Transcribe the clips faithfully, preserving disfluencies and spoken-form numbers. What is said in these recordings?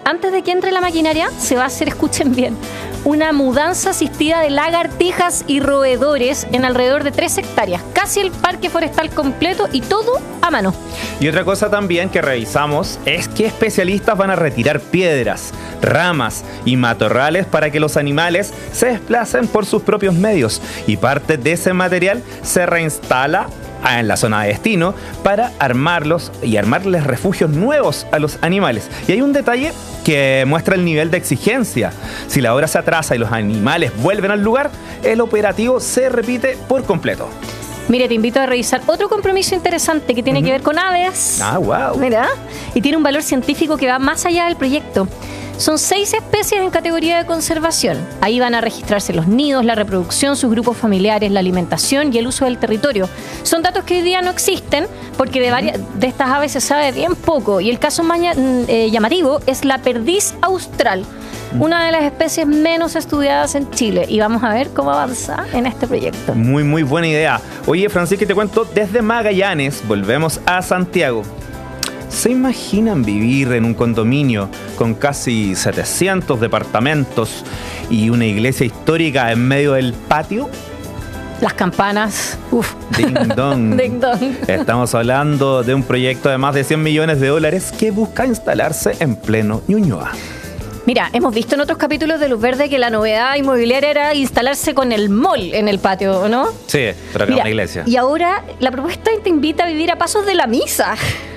antes de que entre la maquinaria, se va a hacer, escuchen bien, una mudanza asistida de lagartijas y roedores en alrededor de tres hectáreas, casi el parque forestal completo y todo a mano. Y otra cosa también que revisamos es que especialistas van a retirar piedras, ramas y matorrales para que los animales se desplacen por sus propios medios, y parte de ese material se reinstala en la zona de destino para armarlos y armarles refugios nuevos a los animales. Y hay un detalle que muestra el nivel de exigencia. Si la obra se atrasa y los animales vuelven al lugar, el operativo se repite por completo. Mire, te invito a revisar otro compromiso interesante que tiene uh-huh. que ver con aves. Ah, wow. Mira, y tiene un valor científico que va más allá del proyecto. Son seis especies en categoría de conservación. Ahí van a registrarse los nidos, la reproducción, sus grupos familiares, la alimentación y el uso del territorio. Son datos que hoy día no existen porque de varias de estas aves se sabe bien poco. Y el caso más eh, llamativo es la perdiz austral, una de las especies menos estudiadas en Chile. Y vamos a ver cómo avanza en este proyecto. Muy, muy buena idea. Oye, Francisca, te cuento, desde Magallanes volvemos a Santiago. ¿Se imaginan vivir en un condominio con casi setecientos departamentos y una iglesia histórica en medio del patio? Las campanas, uff. Ding dong. Ding dong. Estamos hablando de un proyecto de más de cien millones de dólares que busca instalarse en pleno Ñuñoa. Mira, hemos visto en otros capítulos de Luz Verde que la novedad inmobiliaria era instalarse con el mall en el patio, ¿no? Sí, pero acá Mira, una iglesia. Y ahora la propuesta te invita a vivir a pasos de la misa.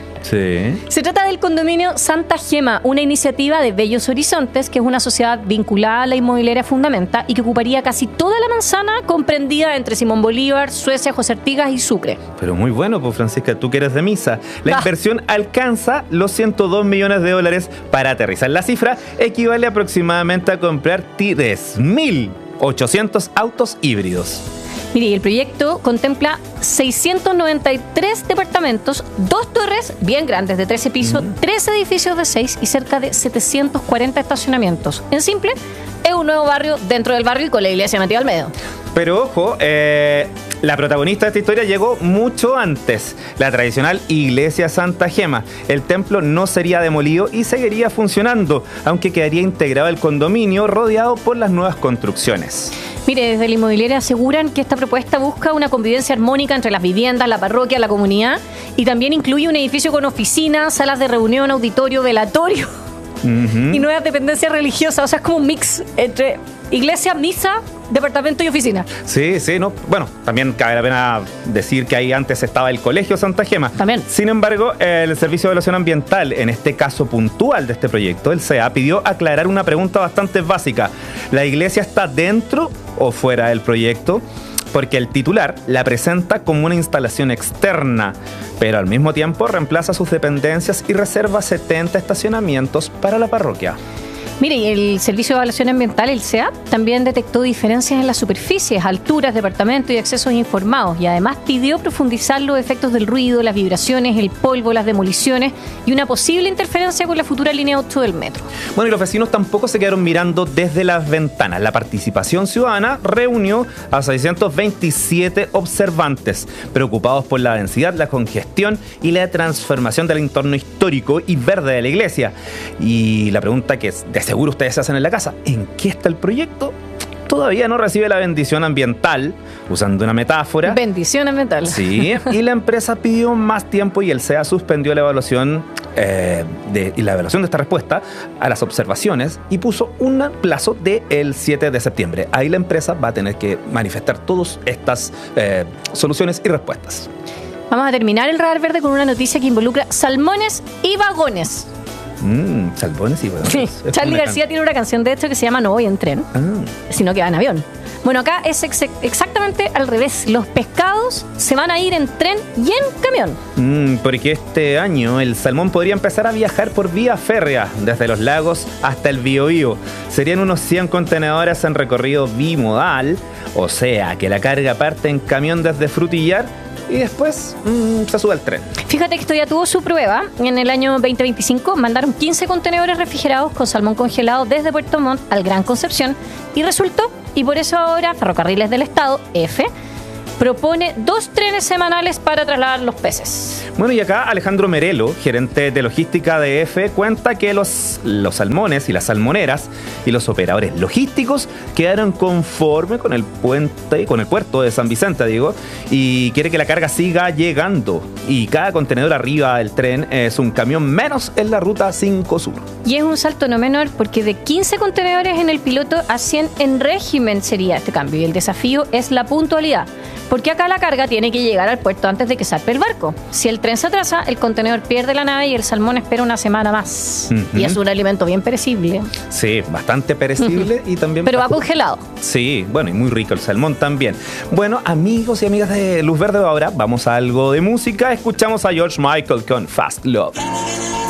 Sí. Se trata del condominio Santa Gema, una iniciativa de Bellos Horizontes, que es una sociedad vinculada a la inmobiliaria Fundamenta y que ocuparía casi toda la manzana comprendida entre Simón Bolívar, Suecia, José Artigas y Sucre. Pero muy bueno, pues Francisca, tú que eres de misa. La ah. inversión alcanza los ciento dos millones de dólares. Para aterrizar la cifra, equivale aproximadamente a comprar tres mil ochocientos autos híbridos. Mire, y el proyecto contempla seiscientos noventa y tres departamentos, dos torres bien grandes de trece pisos, mm. tres edificios de seis y cerca de setecientos cuarenta estacionamientos. En simple, es un nuevo barrio dentro del barrio y con la iglesia metida al medio. Pero ojo, eh, la protagonista de esta historia llegó mucho antes, la tradicional iglesia Santa Gema. El templo no sería demolido y seguiría funcionando, aunque quedaría integrado el condominio rodeado por las nuevas construcciones. Mire, desde la inmobiliaria aseguran que esta propuesta busca una convivencia armónica entre las viviendas, la parroquia, la comunidad, y también incluye un edificio con oficinas, salas de reunión, auditorio, velatorio uh-huh. y nuevas dependencias religiosas. O sea, es como un mix entre iglesia, misa, departamento y oficina. Sí, sí, no. Bueno, también cabe la pena decir que ahí antes estaba el Colegio Santa Gema. También. Sin embargo, el Servicio de Evaluación Ambiental, en este caso puntual de este proyecto, el C E A, pidió aclarar una pregunta bastante básica. ¿La iglesia está dentro o fuera del proyecto? Porque el titular la presenta como una instalación externa, pero al mismo tiempo reemplaza sus dependencias y reserva setenta estacionamientos para la parroquia. Mire, y el Servicio de Evaluación Ambiental, el C E A, también detectó diferencias en las superficies, alturas, departamentos y accesos informados, y además pidió profundizar los efectos del ruido, las vibraciones, el polvo, las demoliciones y una posible interferencia con la futura línea ocho del metro. Bueno, y los vecinos tampoco se quedaron mirando desde las ventanas. La participación ciudadana reunió a seiscientos veintisiete observantes, preocupados por la densidad, la congestión y la transformación del entorno histórico y verde de la iglesia. Y la pregunta que es de seguro ustedes se hacen en la casa, ¿en qué está el proyecto? Todavía no recibe la bendición ambiental, usando una metáfora. Bendición ambiental. Sí, y la empresa pidió más tiempo y el C E A suspendió la evaluación eh, de, y la evaluación de esta respuesta a las observaciones y puso un plazo del siete de septiembre. Ahí la empresa va a tener que manifestar todas estas eh, soluciones y respuestas. Vamos a terminar el Radar Verde con una noticia que involucra salmones y vagones. Mmm, salmones y vagones. Sí. Charly García tiene una canción de hecho que se llama No voy en tren, ah. sino que va en avión. Bueno, acá es ex- exactamente al revés. Los pescados se van a ir en tren y en camión. Mm, porque este año el salmón podría empezar a viajar por vía férrea desde los lagos hasta el Biobío. Serían unos cien contenedores en recorrido bimodal, o sea que la carga parte en camión desde Frutillar y después mmm, se sube al tren. Fíjate que esto ya tuvo su prueba. En el año veinte veinticinco mandaron quince contenedores refrigerados con salmón congelado desde Puerto Montt al Gran Concepción y resultó, y por eso ahora Ferrocarriles del Estado, F, propone dos trenes semanales para trasladar los peces. Bueno, y acá Alejandro Merelo, gerente de logística de E F, cuenta que los, los salmones y las salmoneras y los operadores logísticos quedaron conformes con el puente, con el puerto de San Vicente, digo, y quiere que la carga siga llegando. Y cada contenedor arriba del tren es un camión menos en la ruta cinco Sur. Y es un salto no menor porque de quince contenedores en el piloto a cien en régimen sería este cambio. Y el desafío es la puntualidad, porque acá la carga tiene que llegar al puerto antes de que zarpe el barco. Si el tren se atrasa, el contenedor pierde la nave y el salmón espera una semana más. Uh-huh. Y es un alimento bien perecible. Sí, bastante perecible uh-huh. y también... Pero va congelado. Sí, bueno, y muy rico el salmón también. Bueno, amigos y amigas de Luz Verde, ahora vamos a algo de música. Escuchamos a George Michael con Fast Love.